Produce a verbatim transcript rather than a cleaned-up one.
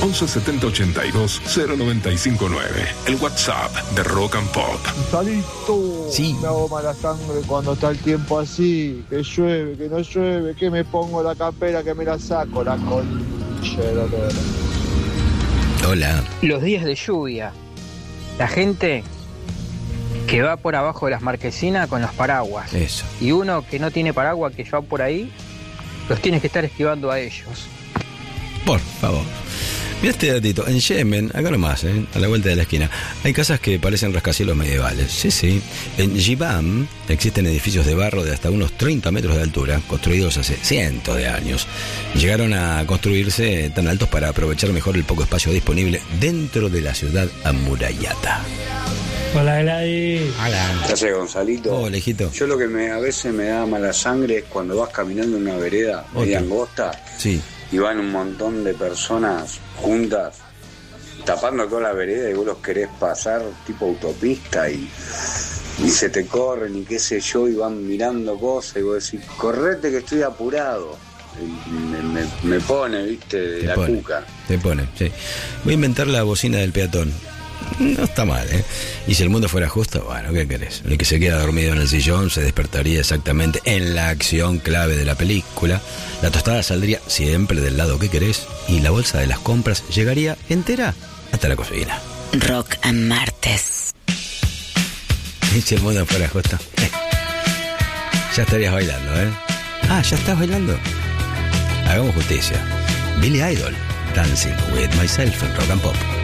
once setenta ochenta y dos cero noventa y cinco nueve. El WhatsApp de Rock and Pop. Salito, sí. Me hago mala sangre cuando está el tiempo así, que llueve, que no llueve, que me pongo la campera, que me la saco, la concha de la lora. Hola. Los días de lluvia, la gente que va por abajo de las marquesinas con los paraguas. Eso. Y uno que no tiene paraguas, que va por ahí, los tienes que estar esquivando a ellos. Por favor. Mira este datito. En Yemen, acá nomás, ¿eh? A la vuelta de la esquina, hay casas que parecen rascacielos medievales. Sí, sí. En Jibam existen edificios de barro de hasta unos treinta metros de altura, construidos hace cientos de años. Llegaron a construirse tan altos para aprovechar mejor el poco espacio disponible dentro de la ciudad amurallada. Hola, Gladys. Hola. ¿Qué haces, Gonzalito? Hola, hijito. Yo lo que me a veces me da mala sangre es cuando vas caminando en una vereda media angosta. Sí. Y van un montón de personas juntas tapando toda la vereda y vos los querés pasar tipo autopista y, y se te corren y qué sé yo y van mirando cosas y vos decís, correte que estoy apurado. Y me, me, me pone, viste, de te la pone, cuca. Te pone, sí. Voy a inventar la bocina del peatón. No está mal, ¿eh? Y si el mundo fuera justo, bueno, ¿qué querés? El que se queda dormido en el sillón se despertaría exactamente en la acción clave de la película. La tostada saldría siempre del lado que querés y la bolsa de las compras llegaría entera hasta la cocina. Rock and Martes. Y si el mundo fuera justo, eh, ya estarías bailando, ¿eh? Ah, ¿ya estás bailando? Hagamos justicia. Billy Idol, Dancing with Myself en Rock and Pop.